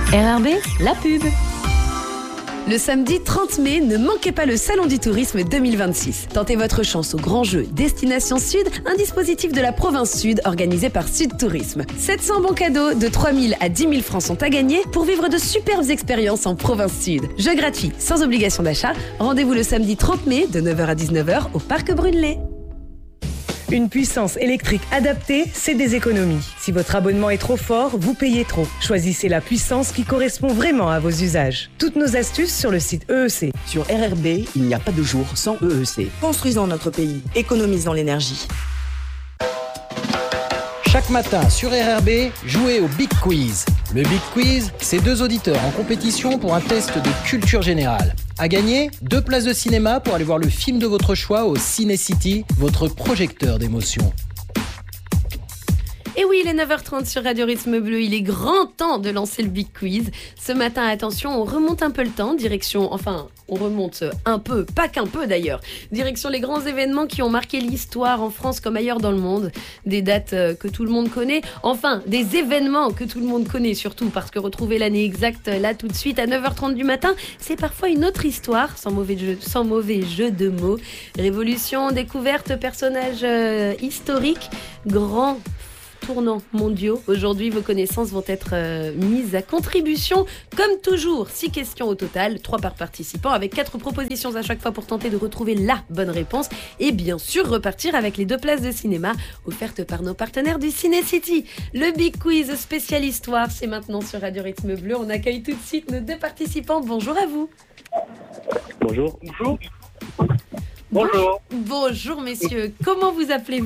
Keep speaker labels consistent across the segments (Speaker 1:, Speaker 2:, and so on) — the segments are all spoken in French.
Speaker 1: RRB, la pub.
Speaker 2: Le samedi 30 mai, ne manquez pas le Salon du Tourisme 2026. Tentez votre chance au grand jeu Destination Sud, un dispositif de la province Sud organisé par Sud Tourisme. 700 bons cadeaux de 3 000 à 10 000 francs sont à gagner pour vivre de superbes expériences en province Sud. Jeu gratuit, sans obligation d'achat. Rendez-vous le samedi 30 mai de 9h à 19h au Parc Brunelay.
Speaker 3: Une puissance électrique adaptée, c'est des économies. Si votre abonnement est trop fort, vous payez trop. Choisissez la puissance qui correspond vraiment à vos usages. Toutes nos astuces sur le site EEC.
Speaker 4: Sur RRB, il n'y a pas de jour sans EEC.
Speaker 5: Construisons notre pays, économisons l'énergie.
Speaker 6: Chaque matin sur RRB, jouez au Big Quiz. Le Big Quiz, c'est 2 auditeurs en compétition pour un test de culture générale. À gagner, 2 places de cinéma pour aller voir le film de votre choix au Ciné City, votre projecteur d'émotion.
Speaker 2: Et oui, il est 9h30 sur Radio Rythme Bleu, il est grand temps de lancer le Big Quiz. Ce matin, attention, on remonte un peu le temps, on remonte un peu, pas qu'un peu d'ailleurs, direction les grands événements qui ont marqué l'histoire en France comme ailleurs dans le monde. Des dates que tout le monde connaît, des événements que tout le monde connaît surtout, parce que retrouver l'année exacte là tout de suite à 9h30 du matin, c'est parfois une autre histoire, sans mauvais jeu de mots. Révolution, découverte, personnages historiques, grands tournants mondiaux. Aujourd'hui, vos connaissances vont être mises à contribution. Comme toujours, 6 questions au total, 3 par participant, avec 4 propositions à chaque fois pour tenter de retrouver la bonne réponse. Et bien sûr, repartir avec les 2 places de cinéma offertes par nos partenaires du Ciné City. Le Big Quiz spécial histoire, c'est maintenant sur Radio Rythme Bleu. On accueille tout de suite nos 2 participants. Bonjour à vous.
Speaker 7: Bonjour. Bonjour.
Speaker 2: Bonjour messieurs. Comment vous appelez-vous ?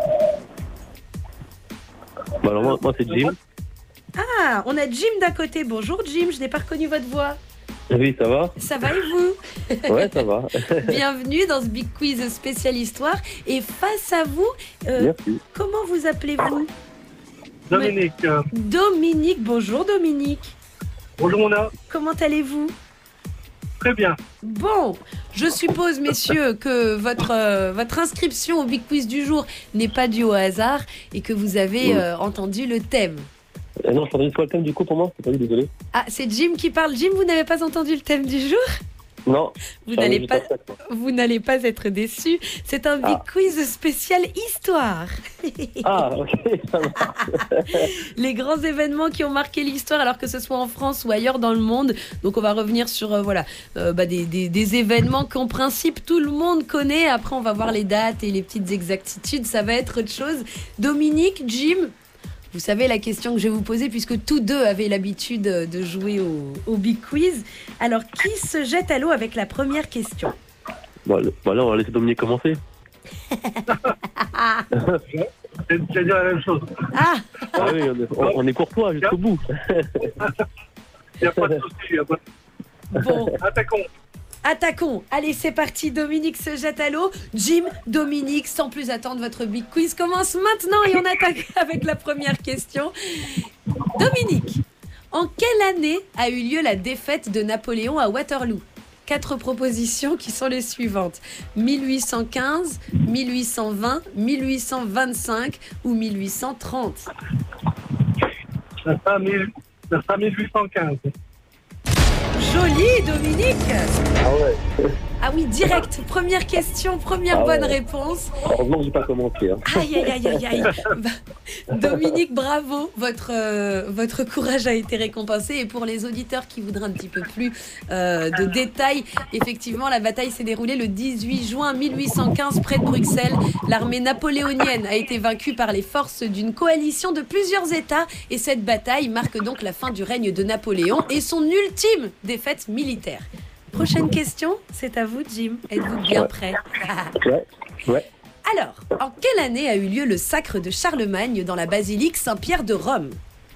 Speaker 7: Alors moi c'est Jim.
Speaker 2: Ah, on a Jim d'à côté. Bonjour Jim, je n'ai pas reconnu votre voix.
Speaker 7: Oui, ça va ?
Speaker 2: Ça va et vous ?
Speaker 7: Ouais, ça va.
Speaker 2: Bienvenue dans ce Big Quiz spécial histoire. Et face à vous,
Speaker 7: Merci.
Speaker 2: comment vous appelez-vous ?
Speaker 7: Dominique.
Speaker 2: Dominique, bonjour Dominique.
Speaker 7: Bonjour Mona.
Speaker 2: Comment allez-vous ?
Speaker 7: Très bien.
Speaker 2: Bon, je suppose, messieurs, que votre inscription au Big Quiz du jour n'est pas due au hasard et que vous avez entendu le thème.
Speaker 7: Non, je t'entendais sur le thème du coup pour moi, c'est pas lui, désolé.
Speaker 2: Ah, c'est Jim qui parle. Jim, vous n'avez pas entendu le thème du jour ?
Speaker 7: Non.
Speaker 2: Vous n'allez pas être déçus. C'est un Big Quiz spécial histoire.
Speaker 7: Ah, ok, ça va.
Speaker 2: Les grands événements qui ont marqué l'histoire, alors que ce soit en France ou ailleurs dans le monde. Donc on va revenir sur des événements qu'en principe tout le monde connaît. Après on va voir les dates et les petites exactitudes. Ça va être autre chose. Dominique, Jim, vous savez la question que je vais vous poser puisque tous deux avaient l'habitude de jouer au Big Quiz. Alors qui se jette à l'eau avec la première question ?
Speaker 7: Bon, là on va laisser Dominique commencer. C'est dire la même chose.
Speaker 2: Ah
Speaker 7: oui, on est courtois jusqu'au bout. Il n'y a pas de souci.
Speaker 2: Bon.
Speaker 7: Attaquons.
Speaker 2: Allez, c'est parti. Dominique se jette à l'eau. Jim, Dominique, sans plus attendre, votre Big Quiz commence maintenant et on attaque avec la première question. Dominique, en quelle année a eu lieu la défaite de Napoléon à Waterloo ? 4 propositions qui sont les suivantes. 1815, 1820, 1825 ou 1830 ?
Speaker 7: Ça sera 1815.
Speaker 2: Joli, Dominique.
Speaker 7: Ah ouais.
Speaker 2: Ah oui, direct. Première question, première bonne réponse.
Speaker 7: Heureusement que j'ai pas commencé.
Speaker 2: Aïe. Dominique, bravo. Votre courage a été récompensé. Et pour les auditeurs qui voudraient un petit peu plus de détails, effectivement, la bataille s'est déroulée le 18 juin 1815 près de Bruxelles. L'armée napoléonienne a été vaincue par les forces d'une coalition de plusieurs États. Et cette bataille marque donc la fin du règne de Napoléon et son ultime défaite militaire. Prochaine question, c'est à vous, Jim. Êtes-vous bien prêt ?
Speaker 7: Ouais.
Speaker 2: Alors, en quelle année a eu lieu le sacre de Charlemagne dans la basilique Saint-Pierre de Rome ?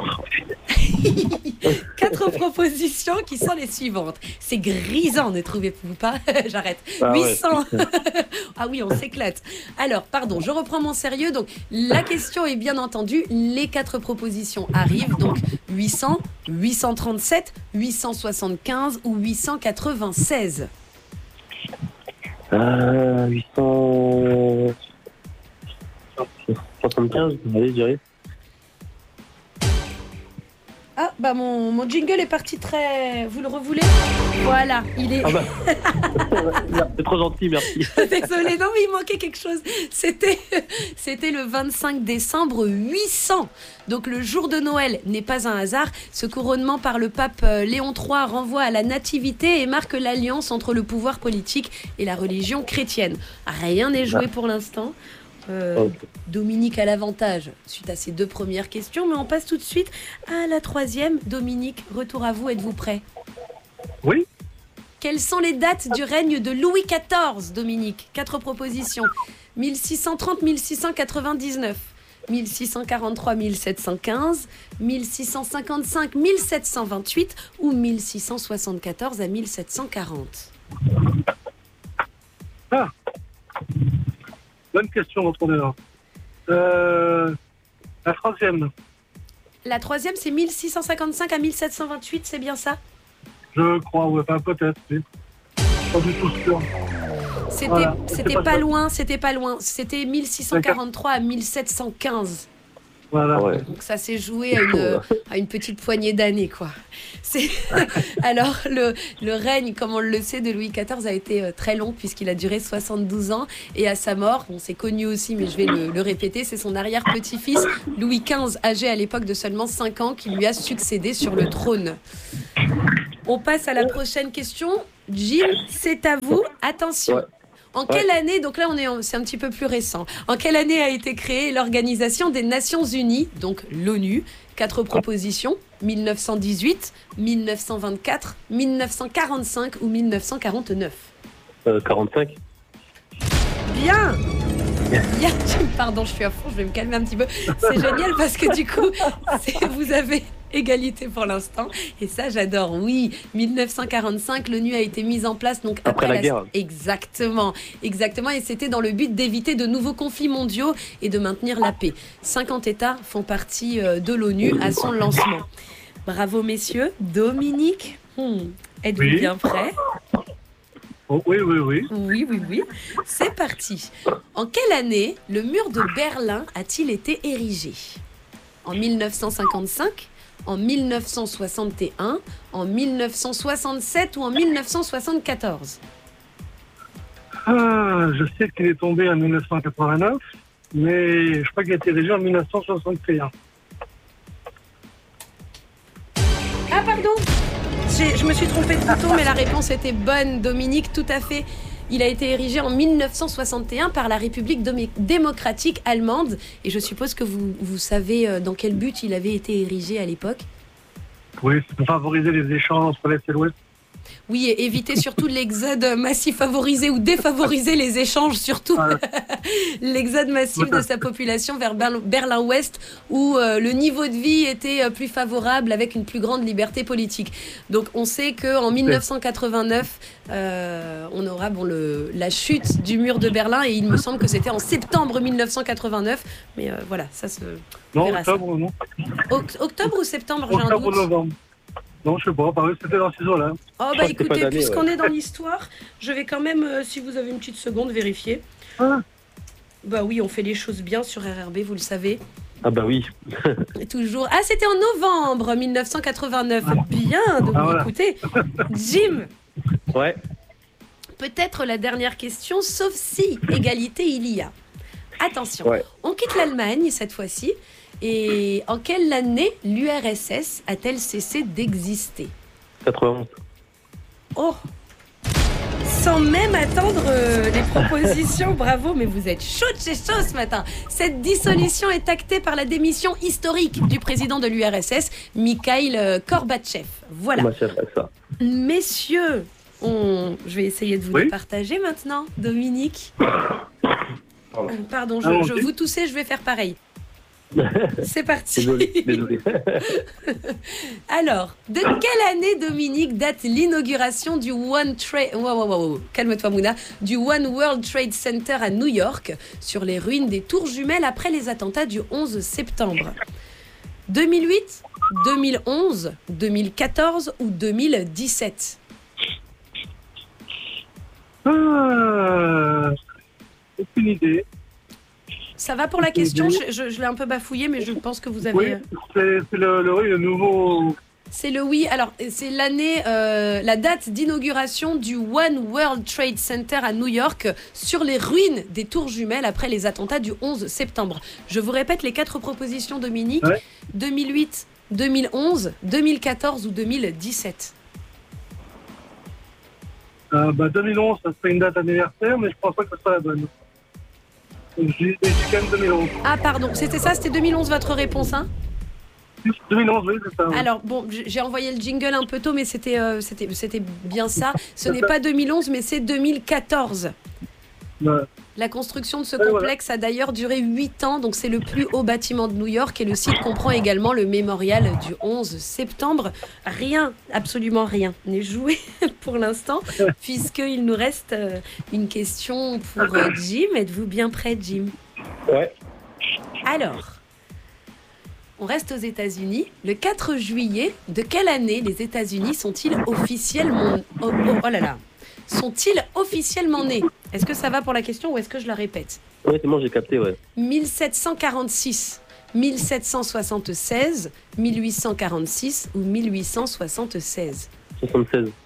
Speaker 2: 4 propositions qui sont les suivantes. C'est grisant, ne trouvez-vous pas ? J'arrête. 800. Ah oui, on s'éclate. Alors, pardon, je reprends mon sérieux. Donc, la question est bien entendu, les 4 propositions arrivent. Donc, 800, 837, 875 ou 896.
Speaker 7: 875, allez, je dirais.
Speaker 2: Ah, bah mon jingle est parti très... Vous le revoulez? Voilà, il est...
Speaker 7: Ah bah. C'est trop gentil, merci.
Speaker 2: Désolée, non mais il manquait quelque chose. C'était le 25 décembre 800. Donc le jour de Noël n'est pas un hasard. Ce couronnement par le pape Léon III renvoie à la nativité et marque l'alliance entre le pouvoir politique et la religion chrétienne. Rien n'est joué pour l'instant. Dominique a l'avantage suite à ces deux premières questions, mais on passe tout de suite à la troisième. Dominique, retour à vous, êtes-vous prêt?
Speaker 1: Oui.
Speaker 2: Quelles sont les dates du règne de Louis XIV, Dominique? 4 propositions. 1630-1699, 1643-1715, 1655-1728 ou 1674 à 1740.
Speaker 1: Ah, bonne question, votre honneur. La troisième.
Speaker 2: La troisième, c'est 1655 à 1728, c'est bien ça?
Speaker 1: Je crois, ouais, enfin, peut-être, oui. Pas du tout sûr.
Speaker 2: C'était pas loin. C'était 1643 à 1715.
Speaker 1: Voilà.
Speaker 7: Ouais.
Speaker 2: Donc ça s'est joué à une petite poignée d'années, quoi. Alors, le règne, comme on le sait, de Louis XIV a été très long puisqu'il a duré 72 ans. Et à sa mort, on s'est connu aussi, mais je vais le répéter, c'est son arrière-petit-fils, Louis XV, âgé à l'époque de seulement 5 ans, qui lui a succédé sur le trône. On passe à la prochaine question. Jim, c'est à vous. Attention.
Speaker 7: Ouais.
Speaker 2: En quelle année, donc là c'est un petit peu plus récent, en quelle année a été créée l'Organisation des Nations Unies, donc l'ONU? 4 propositions, 1918, 1924, 1945 ou 1949.
Speaker 7: 45.
Speaker 2: Bien. Pardon, je suis à fond, je vais me calmer un petit peu. C'est génial parce que du coup, vous avez égalité pour l'instant. Et ça, j'adore. Oui, 1945, l'ONU a été mise en place donc
Speaker 7: Après la guerre.
Speaker 2: Exactement. Et c'était dans le but d'éviter de nouveaux conflits mondiaux et de maintenir la paix. 50 États font partie de l'ONU à son lancement. Bravo, messieurs. Dominique, êtes-vous bien prêts?
Speaker 1: Oh, oui.
Speaker 2: Oui. C'est parti. En quelle année le mur de Berlin a-t-il été érigé? En 1955, en 1961, en 1967 ou en 1974?
Speaker 1: Je sais qu'il est tombé en 1989, mais je crois qu'il a été érigé en 1961.
Speaker 2: Ah, pardon, je me suis trompée de bouton, mais la réponse était bonne, Dominique, tout à fait. Il a été érigé en 1961 par la République démocratique allemande. Et je suppose que vous savez dans quel but il avait été érigé à l'époque?
Speaker 1: Oui, c'est pour favoriser les échanges entre l'Est et l'Ouest.
Speaker 2: Oui, et éviter surtout l'exode massif, favoriser ou défavoriser les échanges, surtout l'exode massif de sa population vers Berlin-Ouest, où le niveau de vie était plus favorable avec une plus grande liberté politique. Donc on sait qu'en 1989, on aura la chute du mur de Berlin, et il me semble que c'était en septembre 1989. Mais voilà, ça se...
Speaker 1: Non, octobre, non.
Speaker 2: Octobre ou septembre, j'ai un
Speaker 1: Octobre ou
Speaker 2: doute.
Speaker 1: novembre. Non, je sais pas, c'était dans ces eaux-là.
Speaker 2: Oh bah écoutez, puisqu'on est dans l'histoire, je vais quand même, si vous avez une petite seconde, vérifier. Bah oui, on fait les choses bien sur RRB, vous le savez.
Speaker 7: Ah bah oui.
Speaker 2: Toujours. Ah, c'était en novembre 1989. Bien, donc écoutez, Jim.
Speaker 7: Ouais.
Speaker 2: Peut-être la dernière question, sauf si égalité il y a. Attention, on quitte l'Allemagne cette fois-ci. Et en quelle année l'URSS a-t-elle cessé d'exister?
Speaker 7: 91.
Speaker 2: Oh, sans même attendre les propositions, bravo, mais vous êtes chaud de chez chaud ce matin. Cette dissolution est actée par la démission historique du président de l'URSS, Mikhail Gorbatchev. Voilà. Messieurs, je vais essayer de vous départager maintenant, Dominique. Pardon, je vous toussais, je vais faire pareil. C'est parti.
Speaker 7: Désolé.
Speaker 2: Alors, de quelle année, Dominique, date l'inauguration du calme-toi Mouna, du One World Trade Center à New York, sur les ruines des tours jumelles après les attentats du 11 septembre? 2008, 2011, 2014 ou 2017?
Speaker 1: Aucune idée.
Speaker 2: Ça va pour la question, je l'ai un peu bafouillé, mais je pense que vous avez...
Speaker 1: Oui, c'est le nouveau...
Speaker 2: C'est le oui. Alors, c'est l'année, la date d'inauguration du One World Trade Center à New York sur les ruines des tours jumelles après les attentats du 11 septembre. Je vous répète les 4 propositions, Dominique.
Speaker 1: Ouais.
Speaker 2: 2008, 2011, 2014 ou 2017.
Speaker 1: 2011, ça serait une date anniversaire, mais je pense pas que ce soit la bonne. Donc, j'ai quand même 2011.
Speaker 2: Ah, pardon. C'était 2011 votre réponse, hein?
Speaker 1: 2011, oui, c'est ça. Oui.
Speaker 2: Alors, bon, j'ai envoyé le jingle un peu tôt, mais c'était bien ça. Ce n'est pas 2011, mais c'est 2014.
Speaker 1: Ouais.
Speaker 2: La construction de ce complexe a d'ailleurs duré 8 ans, donc c'est le plus haut bâtiment de New York et le site comprend également le mémorial du 11 septembre. Rien, absolument rien n'est joué pour l'instant, puisqu'il nous reste une question pour Jim. Êtes-vous bien prêt, Jim?
Speaker 7: Ouais.
Speaker 2: Alors, on reste aux États-Unis. Le 4 juillet, de quelle année les États-Unis sont-ils officiellement... Sont-ils officiellement nés? Est-ce que ça va pour la question ou est-ce que je la répète?
Speaker 7: Ouais, c'est bon, j'ai capté, ouais.
Speaker 2: 1746, 1776, 1846 ou 1876?
Speaker 7: 76.